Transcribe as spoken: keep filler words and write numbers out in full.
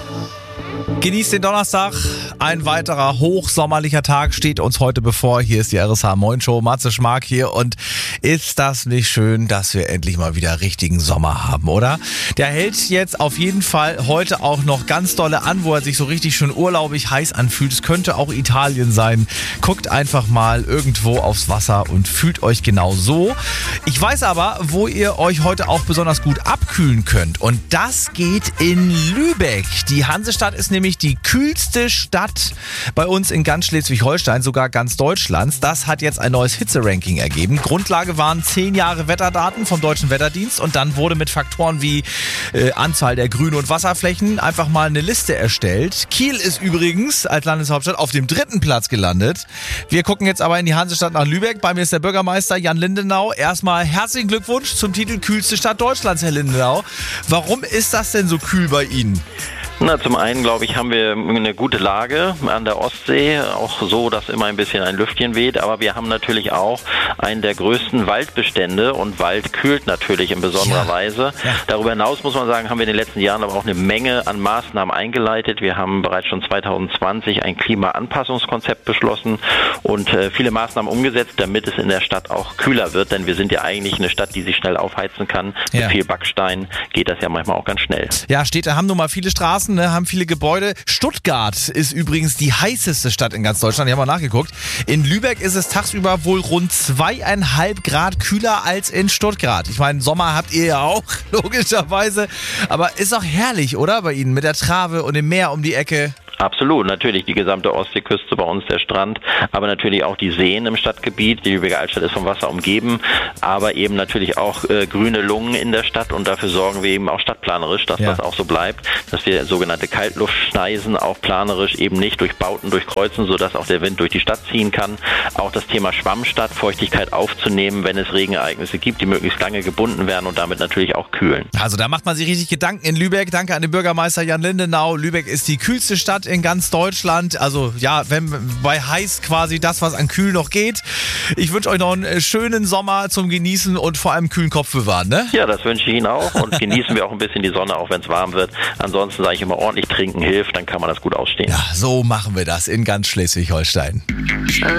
Genießt den Donnerstag. Ein weiterer hochsommerlicher Tag steht uns heute bevor. Hier ist die R S H Moin Show. Matze Schmark hier. Und ist das nicht schön, dass wir endlich mal wieder richtigen Sommer haben, oder? Der hält jetzt auf jeden Fall heute auch noch ganz dolle an, wo er sich so richtig schön urlaubig heiß anfühlt. Es könnte auch Italien sein. Guckt einfach mal irgendwo aufs Wasser und fühlt euch genau so. Ich weiß aber, wo ihr euch heute auch besonders gut abkühlen könnt. Und das geht in Lübeck. Die Hansestadt ist nämlich die kühlste Stadt bei uns in ganz Schleswig-Holstein, sogar ganz Deutschlands. Das hat jetzt ein neues Hitze-Ranking ergeben. Grundlage waren zehn Jahre Wetterdaten vom Deutschen Wetterdienst und dann wurde mit Faktoren wie äh, Anzahl der Grün- und Wasserflächen einfach mal eine Liste erstellt. Kiel ist übrigens als Landeshauptstadt auf dem dritten Platz gelandet. Wir gucken jetzt aber in die Hansestadt nach Lübeck. Bei mir ist der Bürgermeister Jan Lindenau. Erstmal herzlichen Glückwunsch zum Titel kühlste Stadt Deutschlands, Herr Lindenau. Warum ist das denn so kühl bei Ihnen? Na, zum einen, glaube ich, haben wir eine gute Lage an der Ostsee, auch so, dass immer ein bisschen ein Lüftchen weht, aber wir haben natürlich auch einen der größten Waldbestände und Wald kühlt natürlich in besonderer ja. Weise. Ja. Darüber hinaus muss man sagen, haben wir in den letzten Jahren aber auch eine Menge an Maßnahmen eingeleitet. Wir haben bereits schon zwanzig zwanzig ein Klimaanpassungskonzept beschlossen und äh, viele Maßnahmen umgesetzt, damit es in der Stadt auch kühler wird, denn wir sind ja eigentlich eine Stadt, die sich schnell aufheizen kann. Ja. Mit viel Backstein geht das ja manchmal auch ganz schnell. Ja, Städte haben nun mal viele Straßen, ne, haben viele Gebäude. Stuttgart ist übrigens die heißeste Stadt in ganz Deutschland. Ich habe mal nachgeguckt. In Lübeck ist es tagsüber wohl rund zweieinhalb Grad kühler als in Stuttgart. Ich meine, Sommer habt ihr ja auch, logischerweise. Aber ist auch herrlich, oder? Bei Ihnen mit der Trave und dem Meer um die Ecke. Absolut, natürlich die gesamte Ostseeküste, bei uns der Strand, aber natürlich auch die Seen im Stadtgebiet. Die Lübecker Altstadt ist vom Wasser umgeben, aber eben natürlich auch äh, grüne Lungen in der Stadt und dafür sorgen wir eben auch stadtplanerisch, dass ja. das auch so bleibt, dass wir sogenannte Kaltluftschneisen auch planerisch eben nicht durch Bauten durchkreuzen, sodass auch der Wind durch die Stadt ziehen kann. Auch das Thema Schwammstadt, Feuchtigkeit aufzunehmen, wenn es Regenereignisse gibt, die möglichst lange gebunden werden und damit natürlich auch kühlen. Also da macht man sich richtig Gedanken in Lübeck. Danke an den Bürgermeister Jan Lindenau. Lübeck ist die kühlste Stadt in ganz Deutschland. Also ja, wenn bei heiß quasi das, was an kühl noch geht. Ich wünsche euch noch einen schönen Sommer zum Genießen und vor allem kühlen Kopf bewahren, ne? Ja, das wünsche ich Ihnen auch und genießen wir auch ein bisschen die Sonne, auch wenn es warm wird. Ansonsten sage ich immer, ordentlich trinken hilft, dann kann man das gut ausstehen. Ja, so machen wir das in ganz Schleswig-Holstein.